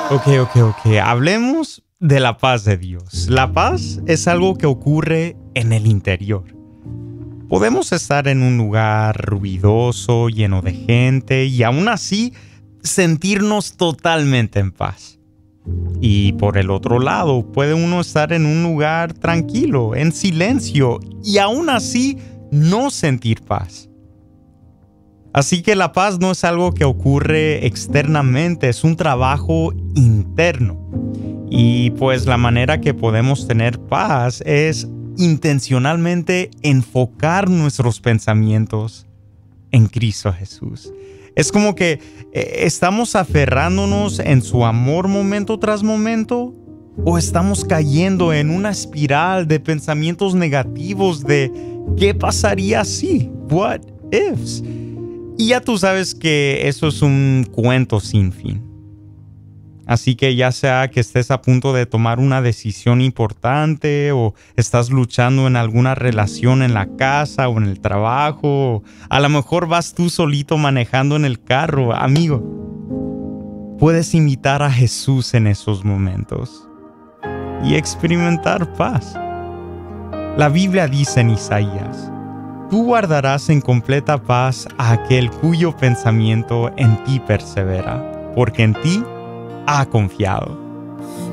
Ok. Hablemos de la paz de Dios. La paz es algo que ocurre en el interior. Podemos estar en un lugar ruidoso, lleno de gente, y aún así sentirnos totalmente en paz. Y por el otro lado, puede uno estar en un lugar tranquilo, en silencio, y aún así no sentir paz. Así que la paz no es algo que ocurre externamente, es un trabajo interno. Y pues la manera que podemos tener paz es intencionalmente enfocar nuestros pensamientos en Cristo Jesús. Es como que estamos aferrándonos en su amor momento tras momento, o estamos cayendo en una espiral de pensamientos negativos de ¿qué pasaría si? What ifs? Y ya tú sabes que eso es un cuento sin fin. Así que ya sea que estés a punto de tomar una decisión importante, o estás luchando en alguna relación en la casa o en el trabajo, o a lo mejor vas tú solito manejando en el carro, amigo, puedes imitar a Jesús en esos momentos y experimentar paz. La Biblia dice en Isaías: tú guardarás en completa paz a aquel cuyo pensamiento en ti persevera, porque en ti ha confiado.